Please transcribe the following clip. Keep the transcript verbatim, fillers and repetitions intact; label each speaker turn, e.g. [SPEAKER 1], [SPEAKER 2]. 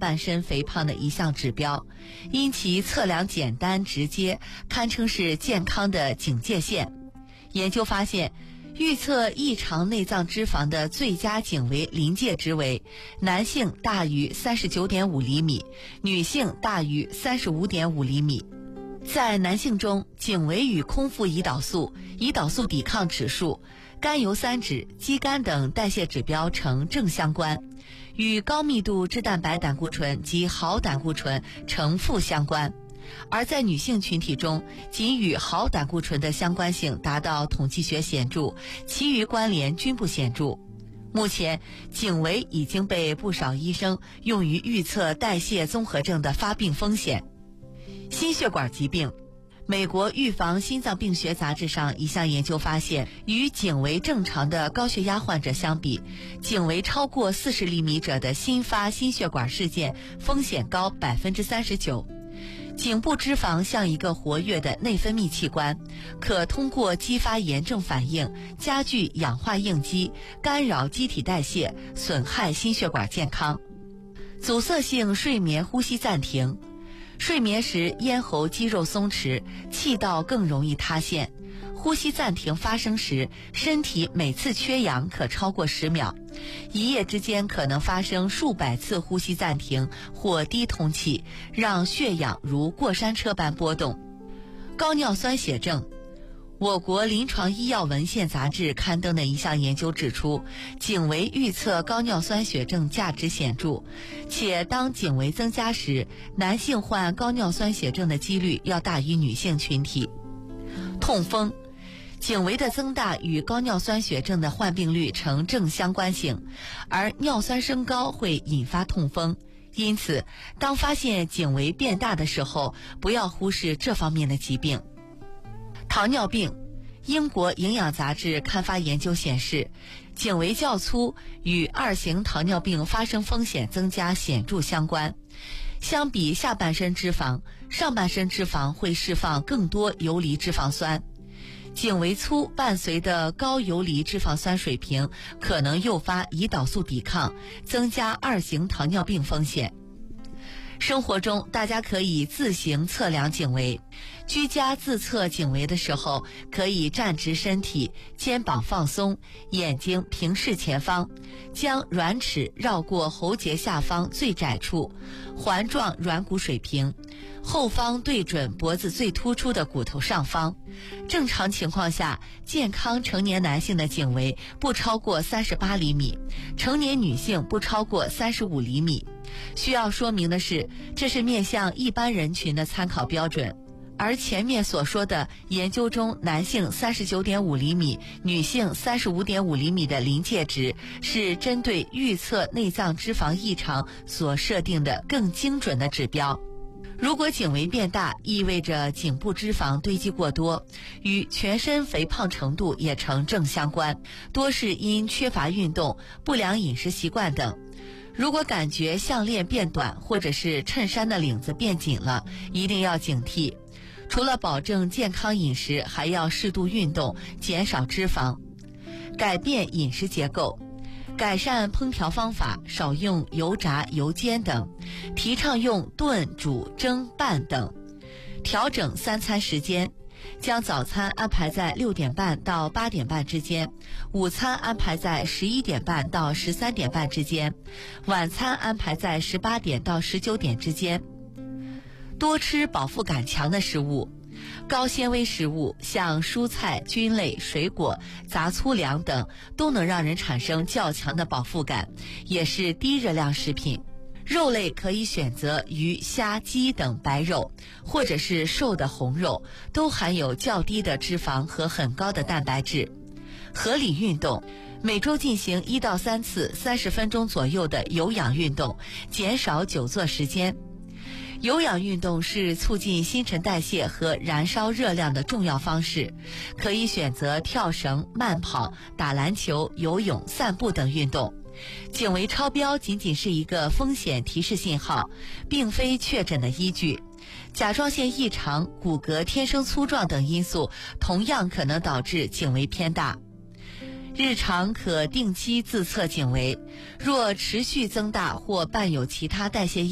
[SPEAKER 1] 半身肥胖的一项指标，因其测量简单直接，堪称是健康的警戒线。研究发现，预测异常内脏脂肪的最佳颈围临界值为男性大于 三十九点五厘米，女性大于 三十五点五厘米。在男性中，颈围与空腹胰岛素、胰岛素抵抗指数、甘油三酯、肌酐等代谢指标呈正相关，与高密度脂蛋白胆固醇及好胆固醇呈负相关。而在女性群体中，仅与好胆固醇的相关性达到统计学显著，其余关联均不显著。目前，颈围已经被不少医生用于预测代谢综合症的发病风险。心血管疾病，美国预防心脏病学杂志上一项研究发现，与颈围正常的高血压患者相比，颈围超过四十厘米者的新发心血管事件风险高 百分之三十九。颈部脂肪像一个活跃的内分泌器官，可通过激发炎症反应，加剧氧化应激，干扰机体代谢，损害心血管健康。阻塞性睡眠呼吸暂停，睡眠时咽喉肌肉松弛，气道更容易塌陷。呼吸暂停发生时，身体每次缺氧可超过十秒，一夜之间可能发生数百次呼吸暂停或低通气，让血氧如过山车般波动。高尿酸血症，我国临床医药文献杂志刊登的一项研究指出，颈围预测高尿酸血症价值显著，且当颈围增加时，男性患高尿酸血症的几率要大于女性群体。痛风，颈围的增大与高尿酸血症的患病率呈正相关性，而尿酸升高会引发痛风。因此，当发现颈围变大的时候，不要忽视这方面的疾病。糖尿病，英国营养杂志刊发研究显示，颈围较粗与二型糖尿病发生风险增加显著相关。相比下半身脂肪，上半身脂肪会释放更多游离脂肪酸。颈围粗伴随的高游离脂肪酸水平可能诱发胰岛素抵抗，增加二型糖尿病风险。生活中，大家可以自行测量颈围。居家自测颈围的时候，可以站直身体，肩膀放松，眼睛平视前方，将软尺绕过喉结下方最窄处，环状软骨水平，后方对准脖子最突出的骨头上方。正常情况下，健康成年男性的颈围不超过三十八厘米，成年女性不超过三十五厘米。需要说明的是，这是面向一般人群的参考标准，而前面所说的研究中男性 三十九点五厘米、女性 三十五点五厘米的临界值，是针对预测内脏脂肪异常所设定的更精准的指标。如果颈围变大，意味着颈部脂肪堆积过多，与全身肥胖程度也呈正相关，多是因缺乏运动、不良饮食习惯等。如果感觉项链变短，或者是衬衫的领子变紧了，一定要警惕。除了保证健康饮食，还要适度运动，减少脂肪。改变饮食结构，改善烹调方法，少用油炸、油煎等，提倡用炖、煮、蒸、拌等。调整三餐时间，将早餐安排在六点半到八点半之间，午餐安排在十一点半到十三点半之间，晚餐安排在十八点到十九点之间。多吃饱腹感强的食物，高纤维食物像蔬菜、菌类、水果、杂粗粮等都能让人产生较强的饱腹感，也是低热量食品。肉类可以选择鱼、虾、鸡等白肉，或者是瘦的红肉，都含有较低的脂肪和很高的蛋白质。合理运动，每周进行一到三次三十分钟左右的有氧运动，减少久坐时间。有氧运动是促进新陈代谢和燃烧热量的重要方式，可以选择跳绳、慢跑、打篮球、游泳、散步等运动。颈围超标仅仅是一个风险提示信号，并非确诊的依据。甲状腺异常、骨骼天生粗壮等因素同样可能导致颈围偏大。日常可定期自测颈围，若持续增大或伴有其他代谢